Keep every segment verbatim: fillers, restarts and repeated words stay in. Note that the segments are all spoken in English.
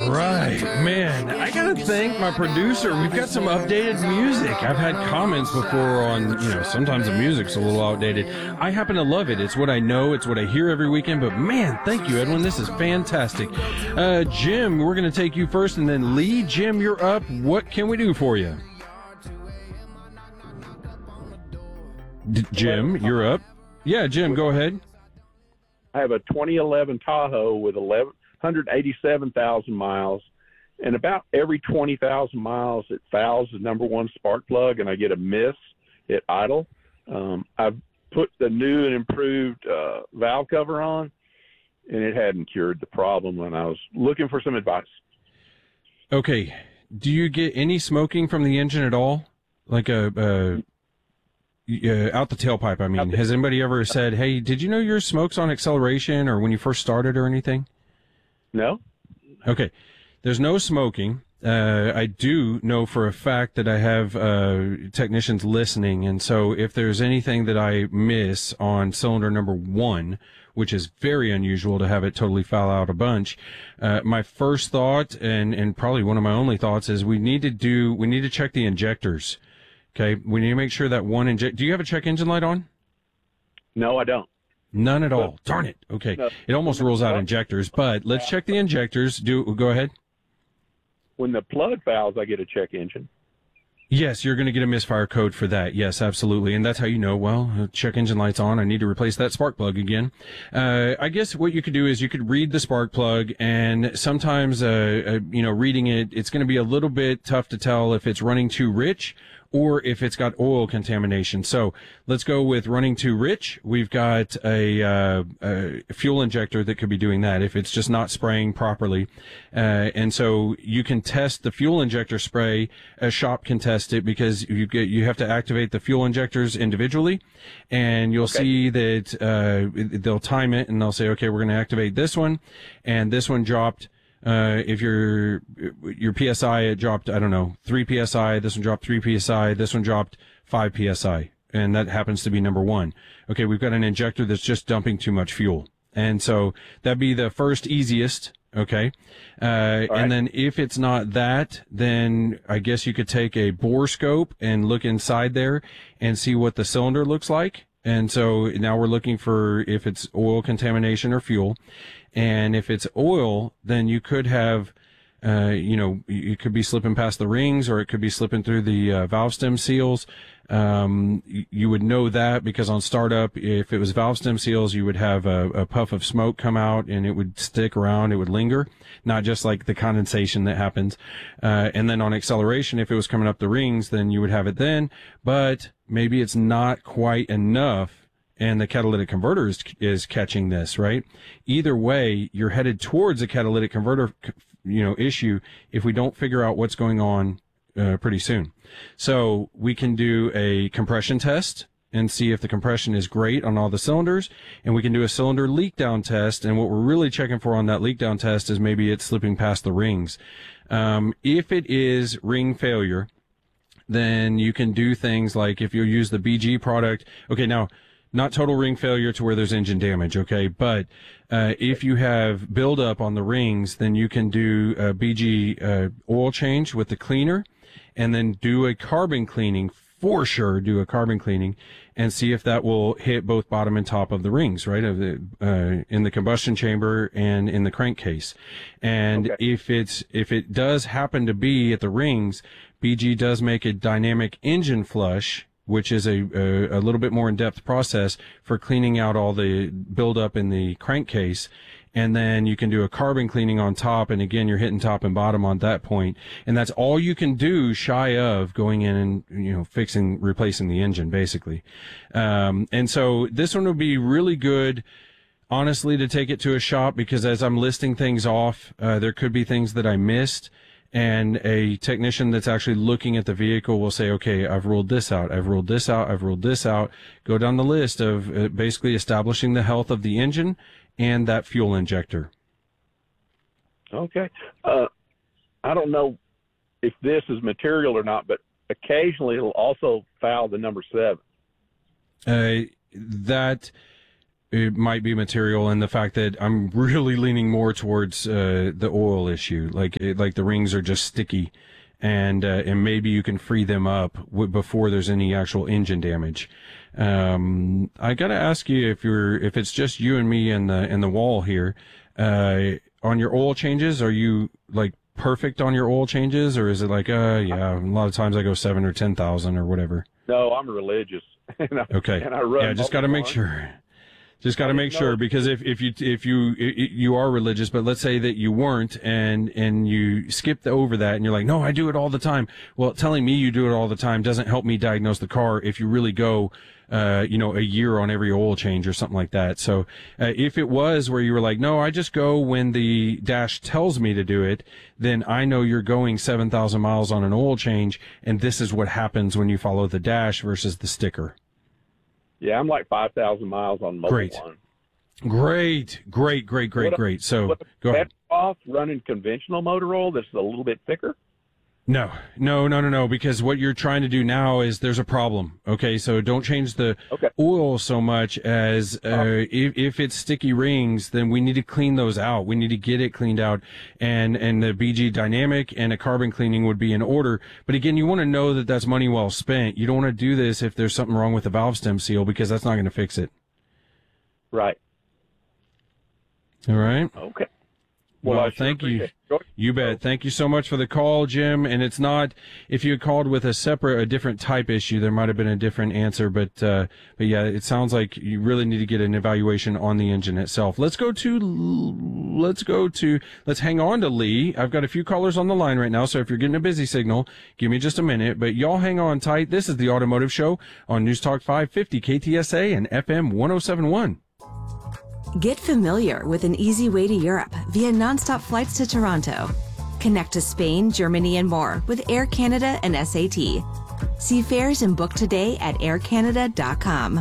right, man. I gotta thank my producer. We've got some updated music. I've had comments before on, you know, sometimes the music's a little outdated. I happen to love it. It's what I know. It's what I hear every weekend. But man, thank you, Edwin. This is fantastic. Uh, Jim, we're gonna take you first, and then Lee. Jim, you're up. What can we do for you? D- Jim, you're up. Yeah, Jim, go ahead. I have a twenty eleven Tahoe with eleven. one hundred eighty-seven thousand miles, and about every twenty thousand miles it fouls the number one spark plug and I get a miss at idle. Um, I've put the new and improved uh, valve cover on, and it hadn't cured the problem, and I was looking for some advice. Okay. Do you get any smoking from the engine at all? Like a, uh, uh, out the tailpipe, I mean. Has anybody ever said, hey, did you know your smoke's on acceleration or when you first started or anything? No. Okay. There's no smoking. Uh, I do know for a fact that I have uh, technicians listening, and so if there's anything that I miss on cylinder number one, which is very unusual to have it totally foul out a bunch, uh, my first thought, and, and probably one of my only thoughts, is we need to do, we need to check the injectors. Okay? We need to make sure that one inject, do you have a check engine light on? No, I don't. None at all. Darn it. Okay. No. It almost rules out injectors, but let's check the injectors. Do go ahead. When the plug fouls, I get a check engine. Yes, you're going to get a misfire code for that. Yes, absolutely. And that's how you know, well, check engine light's on. I need to replace that spark plug again. Uh, I guess what you could do is you could read the spark plug, and sometimes, uh, uh you know, reading it, it's going to be a little bit tough to tell if it's running too rich or if it's got oil contamination. So let's go with running too rich. We've got a, uh, a fuel injector that could be doing that if it's just not spraying properly. Uh, and so you can test the fuel injector spray. A shop can test it because you get, you have to activate the fuel injectors individually, and you'll okay. see that, uh, they'll time it and they'll say, okay, we're going to activate this one, and this one dropped. Uh, if your, your P S I, it dropped, I don't know, three P S I, this one dropped three P S I, this one dropped five P S I, and that happens to be number one. Okay, we've got an injector that's just dumping too much fuel. And so that'd be the first easiest, okay? Uh, right. And then if it's not that, then I guess you could take a bore scope and look inside there and see what the cylinder looks like. And so now we're looking for if it's oil contamination or fuel. And if it's oil, then you could have, uh, you know, it could be slipping past the rings, or it could be slipping through the uh, valve stem seals. Um, you would know that because on startup, if it was valve stem seals, you would have a, a puff of smoke come out and it would stick around. It would linger, not just like the condensation that happens. Uh, and then on acceleration, if it was coming up the rings, then you would have it then, but maybe it's not quite enough. And the catalytic converter is, is catching this, right? Either way, you're headed towards a catalytic converter, you know, issue if we don't figure out what's going on uh, pretty soon. So we can do a compression test and see if the compression is great on all the cylinders, and we can do a cylinder leak down test. And what we're really checking for on that leak down test is maybe it's slipping past the rings. Um, if it is ring failure, then you can do things like if you use the B G product. Okay, now, not total ring failure to where there's engine damage, okay? But uh, if you have buildup on the rings, then you can do a B G uh, oil change with the cleaner, and then do a carbon cleaning, for sure, do a carbon cleaning, and see if that will hit both bottom and top of the rings, right, of the uh, in the combustion chamber and in the crankcase. And okay. if it's if it does happen to be at the rings, B G does make a dynamic engine flush, which is a, a, a little bit more in-depth process for cleaning out all the buildup in the crankcase. And then you can do a carbon cleaning on top, and again, you're hitting top and bottom on that point. And that's all you can do shy of going in and, you know, fixing, replacing the engine, basically. Um, and so this one would be really good, honestly, to take it to a shop, because as I'm listing things off, uh, there could be things that I missed. And a technician that's actually looking at the vehicle will say, okay, I've ruled this out, I've ruled this out, I've ruled this out. Go down the list of uh, basically establishing the health of the engine and that fuel injector. Okay. Uh, I don't know if this is material or not, but occasionally it'll also foul the number seven. Uh, that it might be material, and the fact that I'm really leaning more towards uh, the oil issue, like it, like the rings are just sticky, and uh, and maybe you can free them up w- before there's any actual engine damage. Um, I gotta ask you if you're if it's just you and me and the and the wall here, uh, on your oil changes, are you like perfect on your oil changes, or is it like uh yeah, a lot of times I go seven or ten thousand or whatever? No, I'm religious. and I, okay. And I run yeah, just got to make sure. Just got to make know. sure, because if, if you if you if you are religious, but let's say that you weren't and and you skipped over that and you're like, no, I do it all the time. Well, telling me you do it all the time doesn't help me diagnose the car if you really go, uh, you know, a year on every oil change or something like that. So uh, if it was where you were like, no, I just go when the dash tells me to do it, then I know you're going seven thousand miles on an oil change, and this is what happens when you follow the dash versus the sticker. Yeah, I'm like five thousand miles on Mobil Great. One. Great, great, great, great, What a- great. So what a go ahead. Off running conventional motor oil that's a little bit thicker? No, no, no, no, no, because what you're trying to do now is there's a problem. Okay, so don't change the Okay. oil so much as uh, Oh. if, if it's sticky rings, then we need to clean those out. We need to get it cleaned out, and and the B G Dynamic and a carbon cleaning would be in order. But again, you want to know that that's money well spent. You don't want to do this if there's something wrong with the valve stem seal, because that's not going to fix it. Right. All right. Okay. Well, I sure thank you. appreciate it. You bet. Thank you so much for the call, Jim. And it's not, if you had called with a separate, a different type issue, there might have been a different answer. But, uh, but yeah, it sounds like you really need to get an evaluation on the engine itself. Let's go to, let's go to, let's hang on to Lee. I've got a few callers on the line right now. So if you're getting a busy signal, give me just a minute, but y'all hang on tight. This is the Automotive Show on News Talk five fifty K T S A and F M one oh seven point one. Get familiar with an easy way to Europe via nonstop flights to Toronto. Connect to Spain, Germany, and more with Air Canada and S A T. See fares and book today at air canada dot com.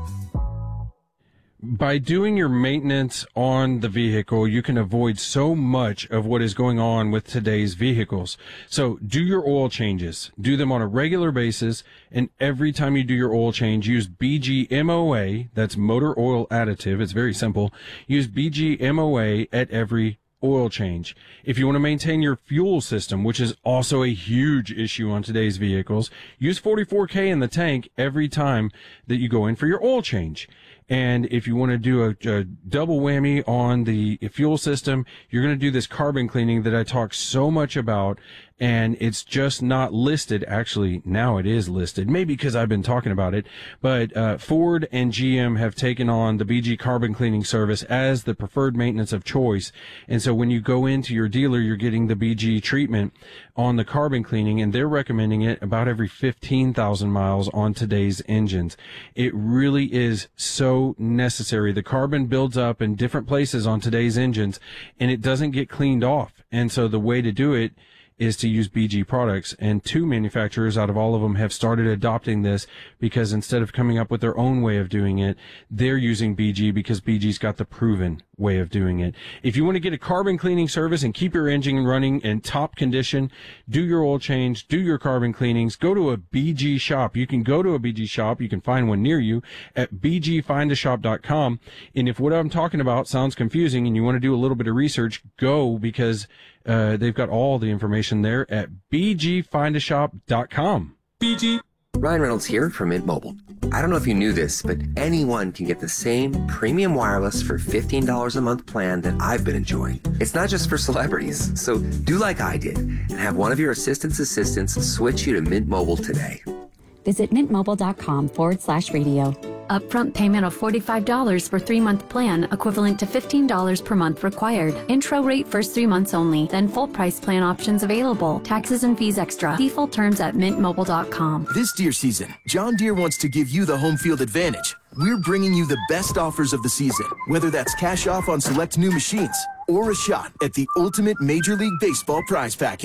By doing your maintenance on the vehicle, you can avoid so much of what is going on with today's vehicles. So do your oil changes. Do them on a regular basis, and every time you do your oil change, use B G M O A. That's motor oil additive. It's very simple. Use B G M O A at every oil change. If you want to maintain your fuel system, which is also a huge issue on today's vehicles, use forty-four K in the tank every time that you go in for your oil change. And if you want to do a, a double whammy on the fuel system, you're going to do this carbon cleaning that I talk so much about, and it's just not listed. Actually, now it is listed, maybe because I've been talking about it, but uh, Ford and G M have taken on the B G carbon cleaning service as the preferred maintenance of choice. And so when you go into your dealer, you're getting the B G treatment on the carbon cleaning, and they're recommending it about every fifteen thousand miles on today's engines. It really is so necessary. The carbon builds up in different places on today's engines, and it doesn't get cleaned off. And so the way to do it is to use B G products, and two manufacturers out of all of them have started adopting this, because instead of coming up with their own way of doing it, they're using B G because B G's got the proven way of doing it. If you want to get a carbon cleaning service and keep your engine running in top condition, do your oil change, do your carbon cleanings, go to a B G shop. You can go to a B G shop. You can find one near you at b g find a shop dot com. And if what I'm talking about sounds confusing and you want to do a little bit of research, go, because uh, they've got all the information there at b g find a shop dot com. B G. Ryan Reynolds here from Mint Mobile. I don't know if you knew this, but anyone can get the same premium wireless for fifteen dollars a month plan that I've been enjoying. It's not just for celebrities, so do like I did and have one of your assistant's assistants switch you to Mint Mobile today. Visit mintmobile.com forward slash radio. Upfront payment of forty-five dollars for three-month plan, equivalent to fifteen dollars per month required. Intro rate first three months only, then full price plan options available. Taxes and fees extra. See full terms at mint mobile dot com. This Deere season, John Deere wants to give you the home field advantage. We're bringing you the best offers of the season, whether that's cash off on select new machines or a shot at the ultimate Major League Baseball prize package.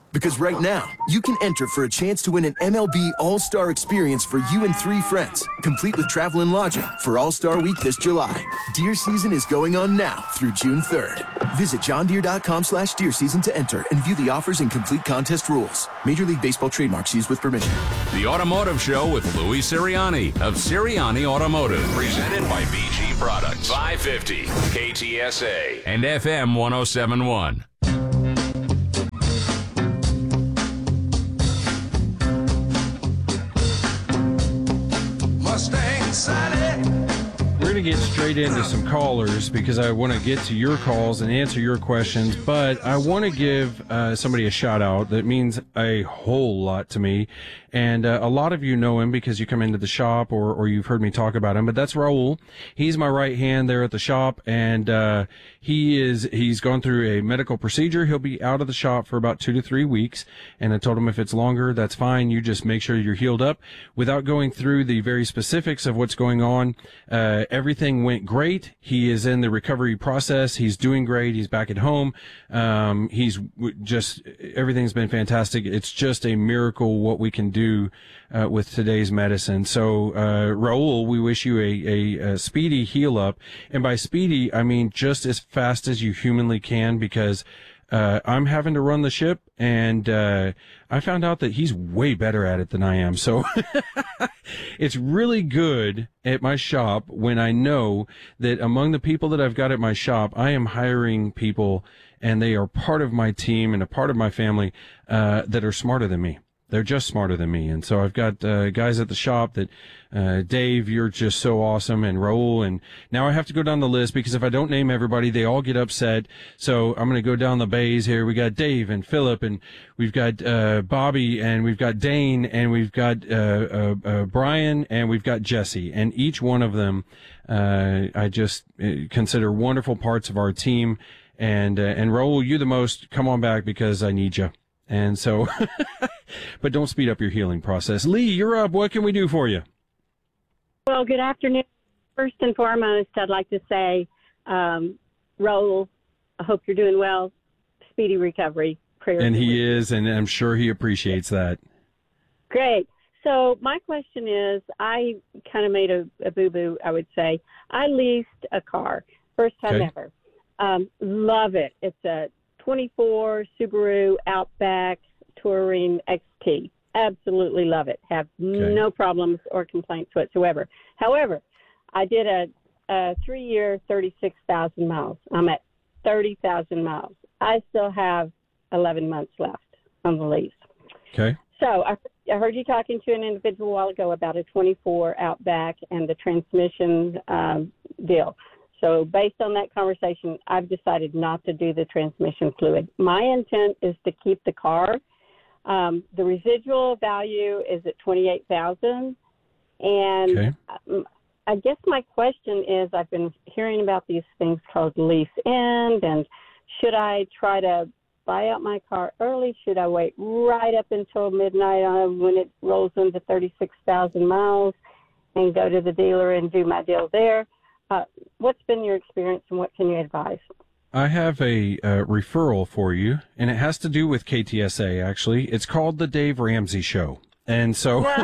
Because right now, you can enter for a chance to win an M L B All-Star experience for you and three friends, complete with travel and lodging for All-Star Week this July. Deer season is going on now through June third. Visit johndeere.com slash deer season to enter and view the offers and complete contest rules. Major League Baseball trademarks used with permission. The Automotive Show with Louis Sirianni of Sirianni Automotive. Presented by B G Products. five fifty K T S A and F M one oh seven point one. We're going to get straight into some callers because I want to get to your calls and answer your questions, but I want to give uh, somebody a shout out that means a whole lot to me. And uh, a lot of you know him because you come into the shop or, or you've heard me talk about him, but that's Raul. He's my right hand there at the shop, and uh, he is, he's gone through a medical procedure. He'll be out of the shop for about two to three weeks. And I told him if it's longer, that's fine. You just make sure you're healed up. Without going through the very specifics of what's going on, uh, everything went great. He is in the recovery process. He's doing great. He's back at home. Um, he's just, everything's been fantastic. It's just a miracle what we can do do uh, with today's medicine. So, uh, Raul, we wish you a, a, a speedy heal up. And by speedy, I mean just as fast as you humanly can, because uh, I'm having to run the ship, and uh, I found out that he's way better at it than I am. So it's really good at my shop when I know that among the people that I've got at my shop, I am hiring people, and they are part of my team and a part of my family uh, that are smarter than me. They're just smarter than me. And so I've got uh, guys at the shop that, uh, Dave, you're just so awesome, and Raul. And now I have to go down the list because if I don't name everybody, they all get upset. So I'm going to go down the bays here. We got Dave and Philip, and we've got uh, Bobby, and we've got Dane, and we've got uh, uh, uh, Brian, and we've got Jesse. And each one of them uh, I just uh, consider wonderful parts of our team. And, uh, and Raul, you the most. Come on back because I need you. And so, but don't speed up your healing process. Lee, you're up. What can we do for you? Well, good afternoon. First and foremost, I'd like to say, um, Raul, I hope you're doing well. Speedy recovery. Prayers. And he is, and I'm sure he appreciates that. Great. So my question is, I kind of made a, a boo-boo, I would say. I leased a car. First time Okay. ever. Um, love it. It's a twenty-four Subaru Outback Touring X T. Absolutely love it. Have Okay. no problems or complaints whatsoever. However, I did a, a three-year, thirty-six thousand miles. I'm at thirty thousand miles. I still have eleven months left on the lease. Okay. So I, I heard you talking to an individual a while ago about a twenty-four Outback and the transmission um, deal. So based on that conversation, I've decided not to do the transmission fluid. My intent is to keep the car. Um, the residual value is at twenty-eight thousand dollars. And Okay. um, I guess my question is, I've been hearing about these things called lease end, and should I try to buy out my car early? Should I wait right up until midnight uh, when it rolls into thirty-six thousand miles and go to the dealer and do my deal there? Uh, what's been your experience, and what can you advise? I have a uh, referral for you, and it has to do with K T S A, actually. It's called The Dave Ramsey Show. And so, I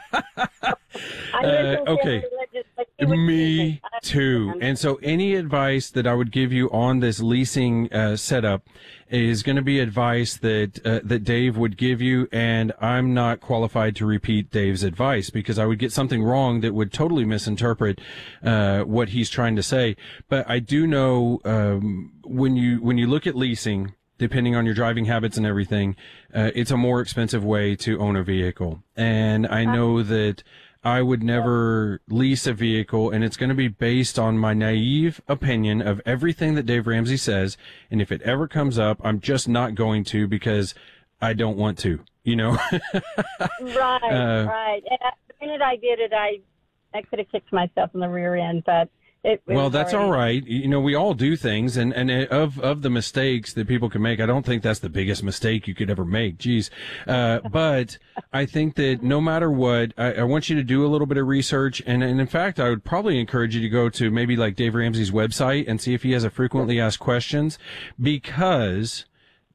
uh, okay. Me too. And so any advice that I would give you on this leasing uh, setup is going to be advice that uh, that Dave would give you, and I'm not qualified to repeat Dave's advice because I would get something wrong that would totally misinterpret uh, what he's trying to say. But I do know um, when you when you look at leasing, depending on your driving habits and everything, uh, it's a more expensive way to own a vehicle. And I know that I would never lease a vehicle, and it's going to be based on my naive opinion of everything that Dave Ramsey says. And if it ever comes up, I'm just not going to because I don't want to, you know? Right, Uh, right. And I, the minute I did it, I, I could have kicked myself in the rear end, but it, it Well, was that's already- all right. You know, we all do things, and, and of, of the mistakes that people can make, I don't think that's the biggest mistake you could ever make. Geez. Uh, but I think that no matter what, I, I want you to do a little bit of research. And, and in fact, I would probably encourage you to go to maybe like Dave Ramsey's website and see if he has a frequently asked questions, because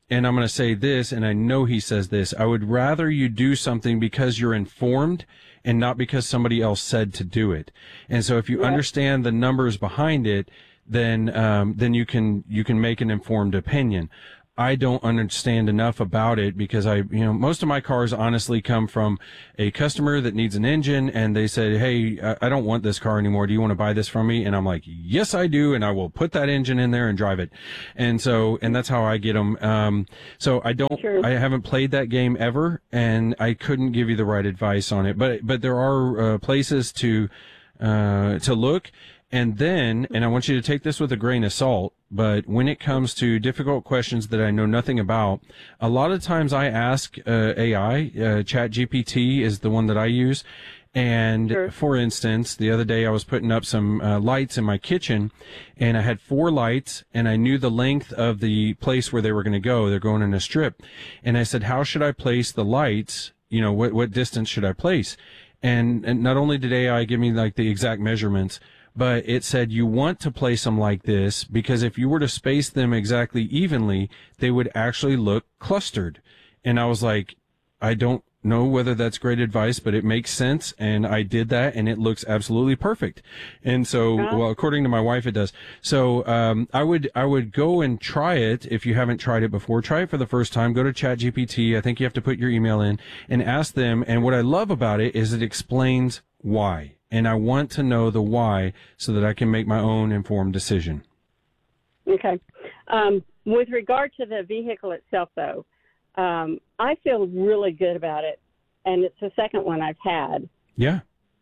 and I'm going to say this, and I know he says this, I would rather you do something because you're informed and not because somebody else said to do it. And so if you Yeah. understand the numbers behind it, then um, then you can you can make an informed opinion. I don't understand enough about it because I, you know, most of my cars honestly come from a customer that needs an engine and they said, hey, I I don't want this car anymore. Do you want to buy this from me? And I'm like, yes, I do. And I will put that engine in there and drive it. And so, and that's how I get them. Um, so I don't, Sure. I haven't played that game ever and I couldn't give you the right advice on it, but, but there are uh, places to, uh, to look. And then, and I want you to take this with a grain of salt, but when it comes to difficult questions that I know nothing about, a lot of times I ask uh, A I, uh, ChatGPT is the one that I use. And Sure. for instance, the other day I was putting up some uh, lights in my kitchen and I had four lights and I knew the length of the place where they were going to go. They're going in a strip. And I said, how should I place the lights? You know, what, what distance should I place? And, and not only did A I give me like the exact measurements, but it said you want to place them like this because if you were to space them exactly evenly, they would actually look clustered. And I was like, I don't know whether that's great advice, but it makes sense. And I did that and it looks absolutely perfect. And so, well, according to my wife, it does. So, um, I would, I would go and try it. If you haven't tried it before, try it for the first time. Go to ChatGPT. I think you have to put your email in and ask them. And what I love about it is it explains why. And I want to know the why so that I can make my own informed decision. Okay. Um, with regard to the vehicle itself, though, um, I feel really good about it, and it's the second one I've had. Yeah.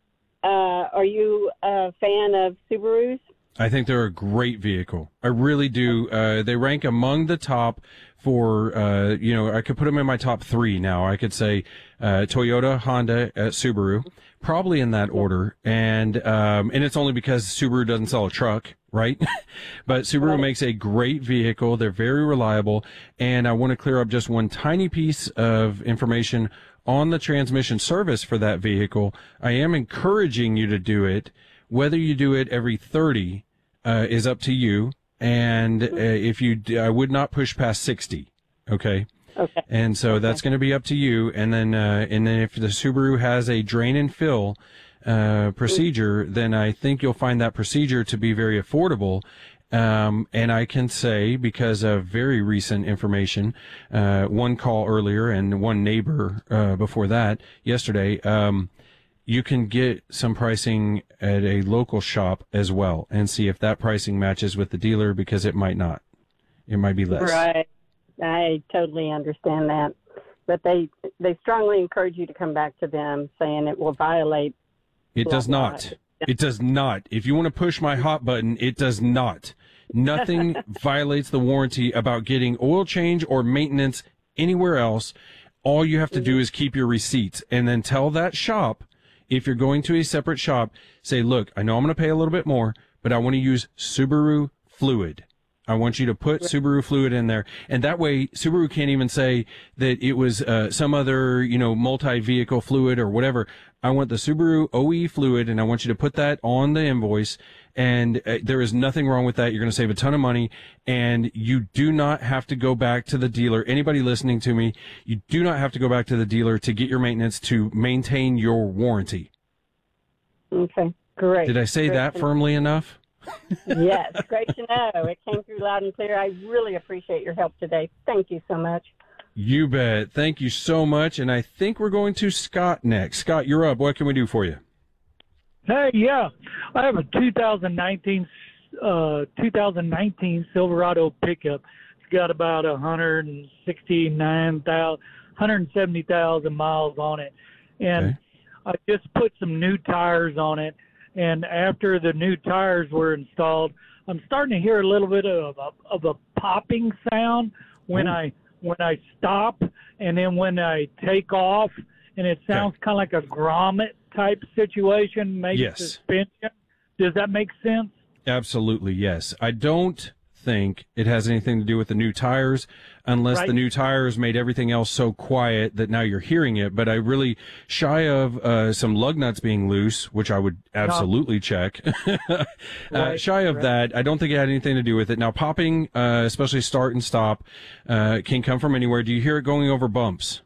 Uh, are you a fan of Subarus? I think they're a great vehicle. I really do. Uh, they rank among the top for, uh, you know, I could put them in my top three now. I could say, uh, Toyota, Honda, uh, Subaru, probably in that order. And, um, and it's only because Subaru doesn't sell a truck, right? But Subaru Right. makes a great vehicle. They're very reliable. And I want to clear up just one tiny piece of information on the transmission service for that vehicle. I am encouraging you to do it. Whether you do it every thirty uh, is up to you. And uh, if you, d- I would not push past sixty. Okay. Okay. And so that's going to be up to you. And then, uh, and then if the Subaru has a drain and fill uh, procedure, then I think you'll find that procedure to be very affordable. Um, and I can say, because of very recent information, uh, one call earlier and one neighbor uh, before that yesterday, um, you can get some pricing at a local shop as well and see if that pricing matches with the dealer, because it might not. It might be less. Right. I totally understand that. But they they strongly encourage you to come back to them, saying it will violate. It blah, does blah. not. It does not. If you want to push my hot button, it does not. Nothing violates the warranty about getting oil change or maintenance anywhere else. All you have to do is keep your receipts and then tell that shop, if you're going to a separate shop, say, look, I know I'm going to pay a little bit more, but I want to use Subaru Fluid. I want you to put Subaru Fluid in there. And that way, Subaru can't even say that it was uh, some other, you know, multi-vehicle fluid or whatever. I want the Subaru O E Fluid, and I want you to put that on the invoice. And uh, there is nothing wrong with that. You're going to save a ton of money, and you do not have to go back to the dealer. Anybody listening to me, you do not have to go back to the dealer to get your maintenance to maintain your warranty. Okay, great. Did I say Great that to- firmly enough? Yes, great to know. It came through loud and clear. I really appreciate your help today. Thank you so much. You bet. Thank you so much. And I think we're going to Scott next. Scott, you're up. What can we do for you? Hey, yeah, I have a two thousand nineteen uh, two thousand nineteen Silverado pickup. It's got about one hundred sixty-nine thousand, one hundred seventy thousand miles on it, and Okay. I just put some new tires on it. And after the new tires were installed, I'm starting to hear a little bit of a, of a popping sound when Ooh. I when I stop, and then when I take off, and it sounds kind of like a grommet type situation, maybe Yes. suspension. Does that make sense? Absolutely, yes. I don't think it has anything to do with the new tires, unless Right. the new tires made everything else so quiet that now you're hearing it. But I really, shy of uh, some lug nuts being loose, which I would absolutely check, uh, Right, shy of right. that, I don't think it had anything to do with it. Now, popping, uh, especially start and stop, uh, can come from anywhere. Do you hear it going over bumps?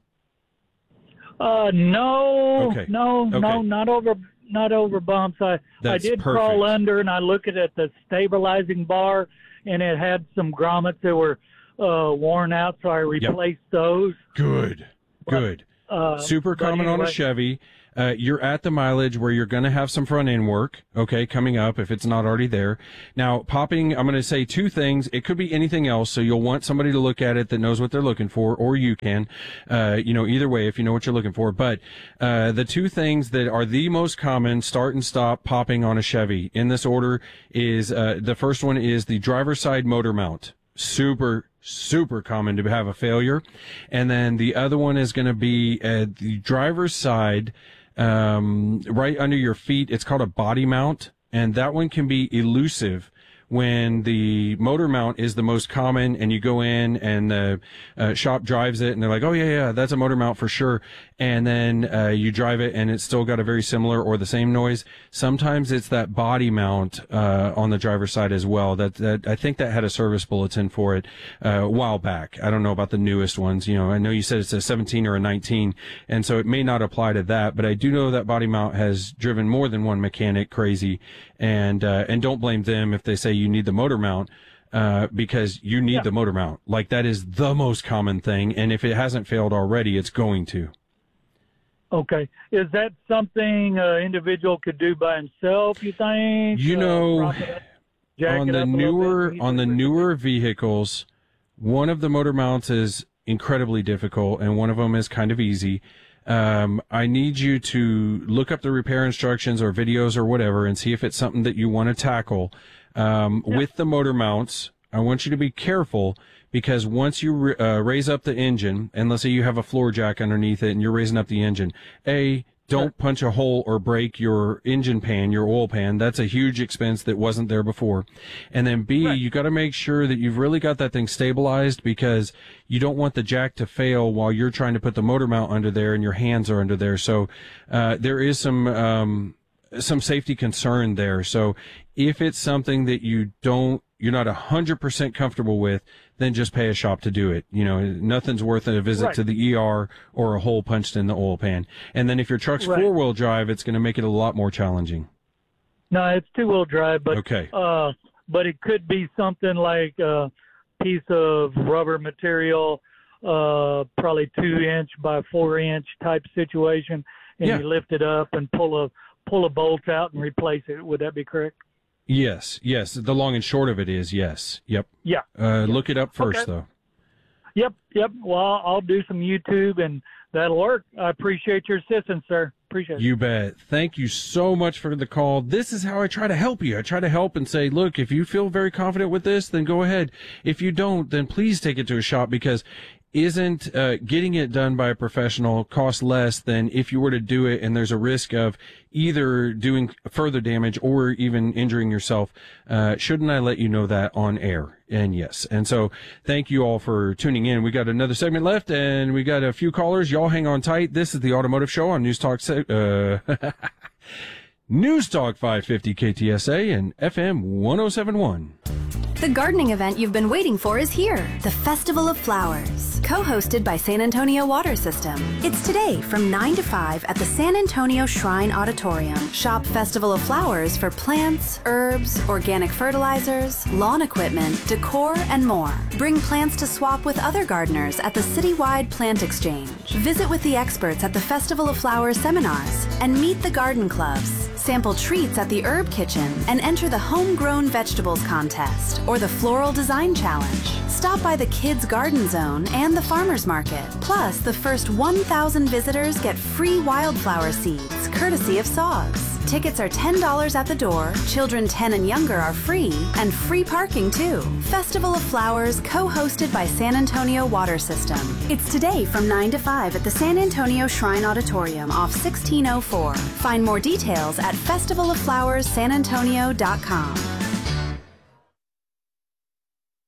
Uh, no, Okay. no, Okay. no, not over, not over bumps. I, I That's did perfect. crawl under and I looked at the stabilizing bar, and it had some grommets that were uh, worn out, so I replaced those. Good, good. Uh, Super but common on a anyway. Chevy. Uh, you're at the mileage where you're going to have some front end work, okay, coming up if it's not already there. Now, popping, I'm going to say two things. It could be anything else, so you'll want somebody to look at it that knows what they're looking for, or you can, uh, you know, either way if you know what you're looking for. But uh, the two things that are the most common start and stop popping on a Chevy in this order is uh, the first one is the driver's side motor mount. Super, super common to have a failure. And then the other one is going to be uh, the driver's side, um, right under your feet. It's called a body mount, and that one can be elusive when the motor mount is the most common, and you go in and the uh, shop drives it and they're like, oh yeah, yeah, that's a motor mount for sure. And then uh, you drive it and it's still got a very similar or the same noise. Sometimes it's that body mount uh, on the driver's side as well. That, that I think that had a service bulletin for it uh, a while back. I don't know about the newest ones. You know, I know you said it's a seventeen or a nineteen, and so it may not apply to that. But I do know that body mount has driven more than one mechanic crazy, and uh, and don't blame them if they say you need the motor mount. Uh, because you need Yeah. the motor mount. Like, that is the most common thing, and if it hasn't failed already, it's going to. Okay. Is that something an individual could do by himself, you think? You Uh, know, prop it up, jack on it the up a little newer bit, on the easily? newer vehicles, one of the motor mounts is incredibly difficult, and one of them is kind of easy. Um, I need you to look up the repair instructions or videos or whatever and see if it's something that you want to tackle. Um, Yeah. With the motor mounts, I want you to be careful, because once you ra- uh, raise up the engine, and let's say you have a floor jack underneath it and you're raising up the engine, A, don't punch a hole or break your engine pan, your oil pan. That's a huge expense that wasn't there before. And then B, Right. you got to make sure that you've really got that thing stabilized, because you don't want the jack to fail while you're trying to put the motor mount under there and your hands are under there. So, uh, there is some, um, some safety concern there. So if it's something that you don't, you're not a hundred percent comfortable with, then just pay a shop to do it. You know, nothing's worth a visit Right. to the E R or a hole punched in the oil pan. And then if your truck's Right. four wheel drive, it's going to make it a lot more challenging. No, it's two-wheel drive, but Okay. uh, but it could be something like a piece of rubber material, uh, probably two-inch by four-inch type situation, and Yeah. you lift it up and pull a pull a bolt out and replace it. Would that be correct? Yes. Yes. The long and short of it is yes. Yep. Yeah. Uh, look it up first Okay. though. Yep. Yep. Well, I'll do some YouTube, and that'll work. I appreciate your assistance, sir. Appreciate it. You bet. Thank you so much for the call. This is how I try to help you. I try to help and say, look, if you feel very confident with this, then go ahead. If you don't, then please take it to a shop, because isn't uh, getting it done by a professional cost less than if you were to do it and there's a risk of either doing further damage or even injuring yourself? Uh, shouldn't I let you know that on air? And yes. And so thank you all for tuning in. We got another segment left and we got a few callers. Y'all hang on tight. This is the Automotive Show on News Talk, uh, News Talk five fifty K T S A and F M one oh seven point one. The gardening event you've been waiting for is here. The Festival of Flowers, co-hosted by San Antonio Water System. It's today from nine to five at the San Antonio Shrine Auditorium. Shop Festival of Flowers for plants, herbs, organic fertilizers, lawn equipment, decor, and more. Bring plants to swap with other gardeners at the citywide plant exchange. Visit with the experts at the Festival of Flowers seminars and meet the garden clubs. Sample treats at the Herb Kitchen and enter the Homegrown Vegetables Contest or the Floral Design Challenge. Stop by the Kids Garden Zone and the Farmers Market. Plus, the first one thousand visitors get free wildflower seeds, courtesy of S O Gs. Tickets are ten dollars at the door, children ten and younger are free, and free parking too. Festival of Flowers, co-hosted by San Antonio Water System. It's today from nine to five at the San Antonio Shrine Auditorium off sixteen oh four. Find more details at festival of flowers san antonio dot com.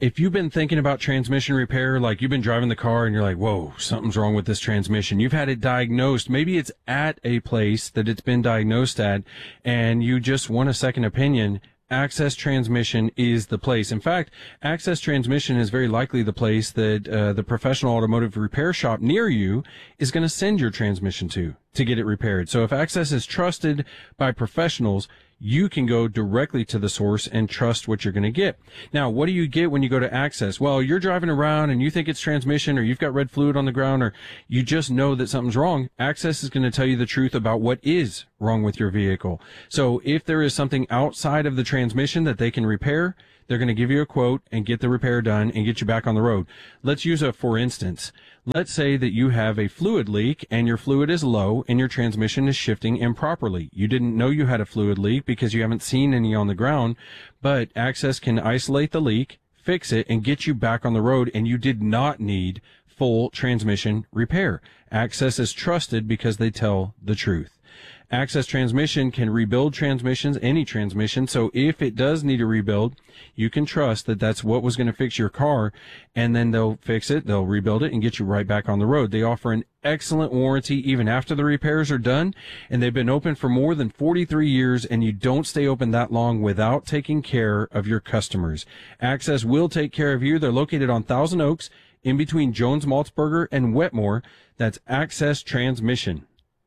if you've been thinking about transmission repair, like you've been driving the car and you're like, whoa, something's wrong with this transmission. You've had it diagnosed. Maybe it's at a place that it's been diagnosed at, and you just want a second opinion. Access Transmission is the place. In fact, Access Transmission is very likely the place that uh, the professional automotive repair shop near you is going to send your transmission to, to get it repaired. So if Access is trusted by professionals, you can go directly to the source and trust what you're going to get. Now, what do you get when you go to Access? Well, you're driving around and you think it's transmission, or you've got red fluid on the ground, or you just know that something's wrong. Access is going to tell you the truth about what is wrong with your vehicle. So if there is something outside of the transmission that they can repair, they're going to give you a quote and get the repair done and get you back on the road. Let's use a for instance. Let's say that you have a fluid leak and your fluid is low and your transmission is shifting improperly. You didn't know you had a fluid leak because you haven't seen any on the ground, but Access can isolate the leak, fix it, and get you back on the road, and you did not need full transmission repair. Access is trusted because they tell the truth. Access Transmission can rebuild transmissions, any transmission. So if it does need a rebuild, you can trust that that's what was going to fix your car, and then they'll fix it, they'll rebuild it, and get you right back on the road. They offer an excellent warranty even after the repairs are done, and they've been open for more than forty-three years, and you don't stay open that long without taking care of your customers. Access will take care of you. They're located on Thousand Oaks, in between Jones Maltzberger and Wetmore. That's Access Transmission.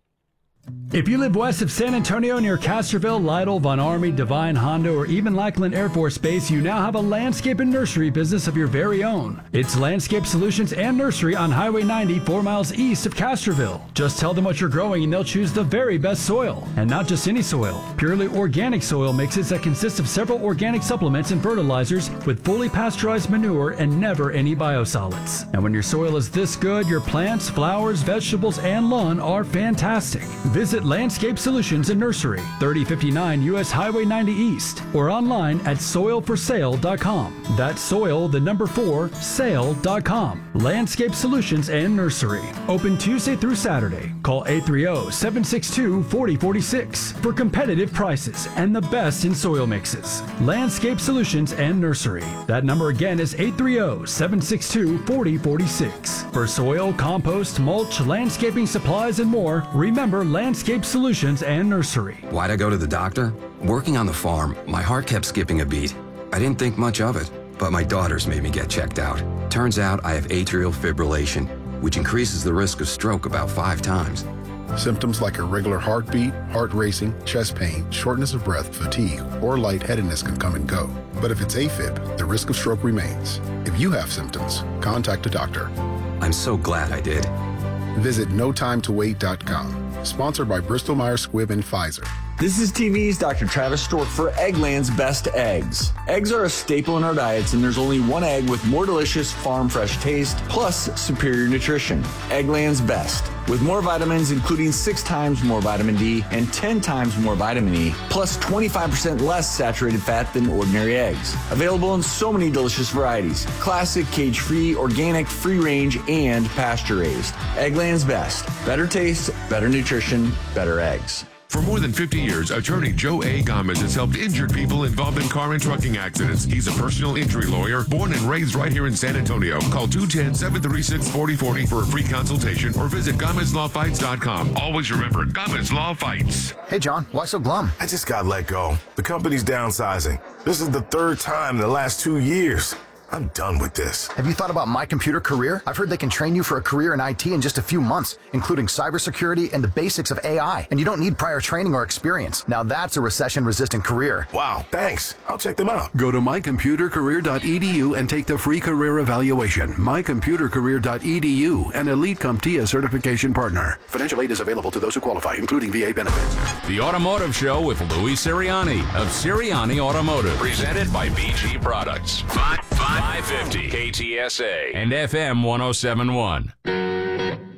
If you live west of San Antonio near Castroville, Lytle, Von Army, Devine, Honda, or even Lackland Air Force Base, you now have a landscape and nursery business of your very own. It's Landscape Solutions and Nursery on Highway ninety, four miles east of Castroville. Just tell them what you're growing and they'll choose the very best soil. And not just any soil. Purely organic soil mixes that consist of several organic supplements and fertilizers with fully pasteurized manure and never any biosolids. And when your soil is this good, your plants, flowers, vegetables, and lawn are fantastic. Visit Landscape Solutions and Nursery, thirty fifty-nine U S Highway ninety East, or online at soil for sale dot com. That's soil, the number four, sale dot com. Landscape Solutions and Nursery. Open Tuesday through Saturday. Call eight three zero, seven six two, four zero four six for competitive prices and the best in soil mixes. Landscape Solutions and Nursery. That number again is eight three zero, seven six two, four zero four six. For soil, compost, mulch, landscaping supplies, and more, remember Landscape Solutions and Nursery. Why'd I go to the doctor? Working on the farm, my heart kept skipping a beat. I didn't think much of it, but my daughters made me get checked out. Turns out I have atrial fibrillation, which increases the risk of stroke about five times. Symptoms like irregular heartbeat, heart racing, chest pain, shortness of breath, fatigue, or lightheadedness can come and go. But if it's AFib, the risk of stroke remains. If you have symptoms, contact a doctor. I'm so glad I did. Visit no time to wait dot com. Sponsored by Bristol Myers Squibb and Pfizer. This is T V's Doctor Travis Stork for Eggland's Best Eggs. Eggs are a staple in our diets, and there's only one egg with more delicious farm fresh taste, plus superior nutrition. Eggland's Best. With more vitamins, including six times more vitamin D and ten times more vitamin E, plus twenty-five percent less saturated fat than ordinary eggs. Available in so many delicious varieties. Classic, cage-free, organic, free-range, and pasture-raised. Eggland's Best. Better taste, better nutrition, better eggs. For more than fifty years, attorney Joe A. Gomez has helped injured people involved in car and trucking accidents. He's a personal injury lawyer, born and raised right here in San Antonio. Call two one zero, seven three six, four zero four zero for a free consultation or visit Gomez Law Fights dot com. Always remember, Gomez Law Fights. Hey, John, why so glum? I just got let go. The company's downsizing. This is the third time in the last two years. I'm done with this. Have you thought about My Computer Career? I've heard they can train you for a career in I T in just a few months, including cybersecurity and the basics of A I. And you don't need prior training or experience. Now that's a recession-resistant career. Wow, thanks. I'll check them out. Go to my computer career dot e d u and take the free career evaluation. my computer career dot e d u, an Elite CompTIA certification partner. Financial aid is available to those who qualify, including V A benefits. The Automotive Show with Louis Sirianni of Sirianni Automotive. Presented by B G Products. five fifty K T S A and F M one oh seven point one.